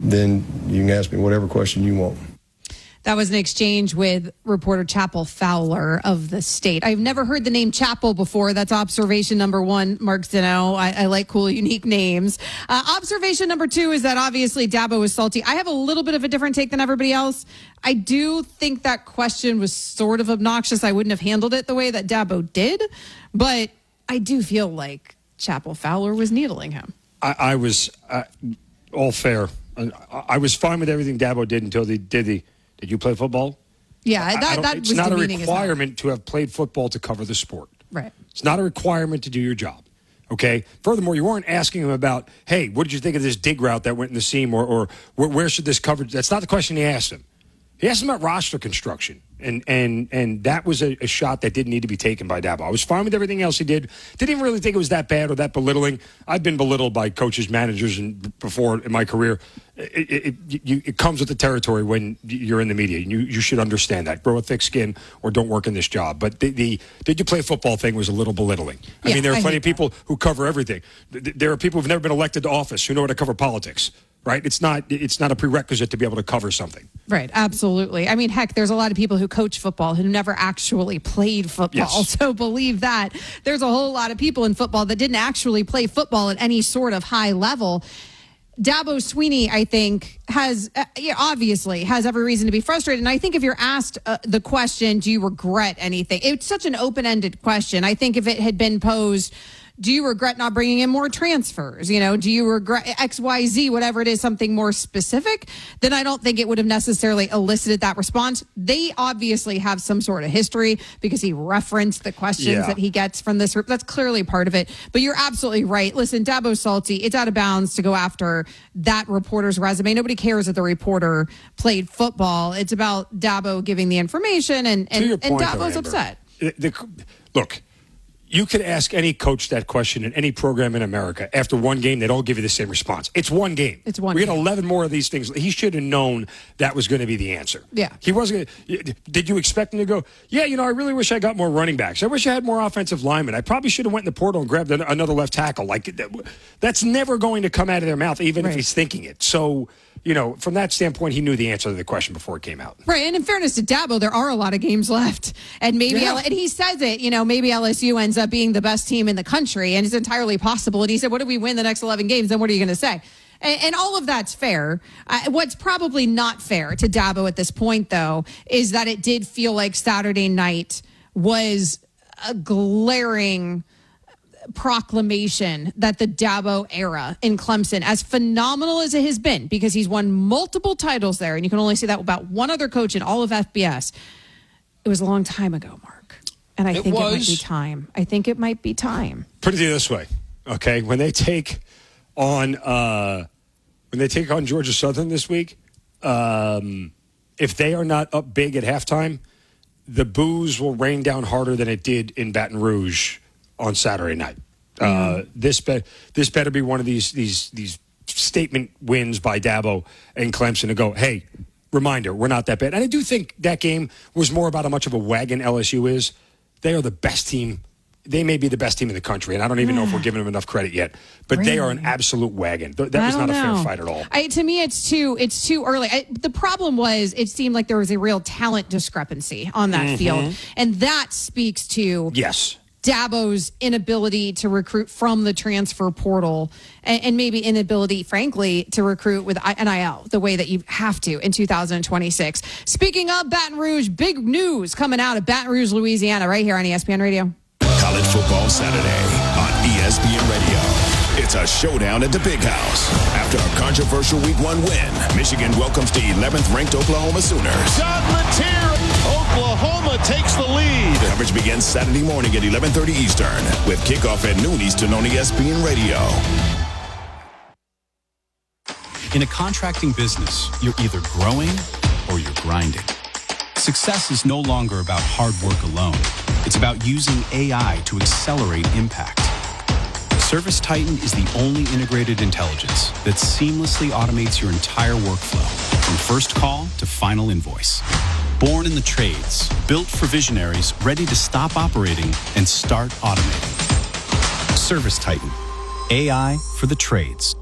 then you can ask me whatever question you want. That was an exchange with reporter Chappell Fowler of The State. I've never heard the name Chappell before. That's observation number one, Mark Zeno. I like cool, unique names. Observation number two is that obviously Dabo was salty. I have a little bit of a different take than everybody else. I do think that question was sort of obnoxious. I wouldn't have handled it the way that Dabo did, but I do feel like Chappell Fowler was needling him. I was all fair. I was fine with everything Dabo did until he did the... Did you play football? Yeah, that it's was not a demeaning requirement to have played football to cover the sport. Right. It's not a requirement to do your job. Okay. Furthermore, you weren't asking him about, hey, what did you think of this dig route that went in the seam, or where should this coverage? That's not the question he asked him. He asked him about roster construction, and that was a shot that didn't need to be taken by Dabo. I was fine with everything else he did. Didn't even really think it was that bad or that belittling. I've been belittled by coaches, managers, and before in my career. It comes with the territory when you're in the media. You should understand that. Grow a thick skin or don't work in this job. But the did you play football thing was a little belittling. I mean, there are plenty of people who cover everything. There are people who've never been elected to office who know how to cover politics. Right? It's not a prerequisite to be able to cover something. Right. Absolutely. I mean, heck, there's a lot of people who coach football who never actually played football. Yes. So believe that. There's a whole lot of people in football that didn't actually play football at any sort of high level. Dabo Swinney, I think, obviously has every reason to be frustrated. And I think if you're asked the question, do you regret anything? It's such an open-ended question. I think if it had been posed, do you regret not bringing in more transfers? Do you regret XYZ, whatever it is, something more specific? Then I don't think it would have necessarily elicited that response. They obviously have some sort of history because he referenced the questions that he gets from this group. That's clearly part of it. But you're absolutely right. Listen, Dabo's salty. It's out of bounds to go after that reporter's resume. Nobody cares that the reporter played football. It's about Dabo giving the information, and Dabo's upset. Look. You could ask any coach that question in any program in America. After one game, they'd all give you the same response. It's one game. We had 11 more of these things. He should have known that was going to be the answer. Yeah. He wasn't. Did you expect him to go, I really wish I got more running backs. I wish I had more offensive linemen. I probably should have went in the portal and grabbed another left tackle. That's never going to come out of their mouth, even if he's thinking it. So, from that standpoint, he knew the answer to the question before it came out. Right. And in fairness to Dabo, there are a lot of games left. And maybe, and he says it, maybe LSU ends up being the best team in the country. And it's entirely possible. And he said, what if we win the next 11 games? Then what are you going to say? And all of that's fair. What's probably not fair to Dabo at this point, though, is that it did feel like Saturday night was a glaring proclamation that the Dabo era in Clemson, as phenomenal as it has been, because he's won multiple titles there, and you can only say that about one other coach in all of FBS, it was a long time ago, Mark. And I think it might be time. I think it might be time. Put it this way, okay? When they take on Georgia Southern this week, if they are not up big at halftime, the boos will rain down harder than it did in Baton Rouge on Saturday night. This better be one of these statement wins by Dabo and Clemson to go, hey, reminder, we're not that bad. And I do think that game was more about how much of a wagon LSU is. They are the best team. They may be the best team in the country, and I don't even know if we're giving them enough credit yet. But they are an absolute wagon. That was not a fair fight at all. To me, it's too early. The problem was it seemed like there was a real talent discrepancy on that field, and that speaks to Dabo's inability to recruit from the transfer portal and maybe inability, frankly, to recruit with NIL the way that you have to in 2026. Speaking of Baton Rouge, big news coming out of Baton Rouge, Louisiana, right here on ESPN Radio. College Football Saturday on ESPN Radio. It's a showdown at the Big House. After a controversial Week 1 win, Michigan welcomes the 11th-ranked Oklahoma Sooners. John Mateer, Oklahoma takes the lead. Coverage begins Saturday morning at 11:30 Eastern with kickoff at noon Eastern on ESPN Radio. In a contracting business, you're either growing or you're grinding. Success is no longer about hard work alone. It's about using AI to accelerate impact. ServiceTitan is the only integrated intelligence that seamlessly automates your entire workflow, from first call to final invoice. Born in the trades, built for visionaries ready to stop operating and start automating. ServiceTitan, AI for the trades.